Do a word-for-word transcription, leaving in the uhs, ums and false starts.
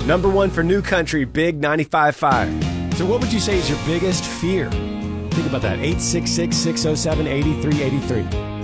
Number one for New Country, Big ninety-five point five. So what would you say is your biggest fear? Think about that. eight six six, six oh seven, eight three eight three.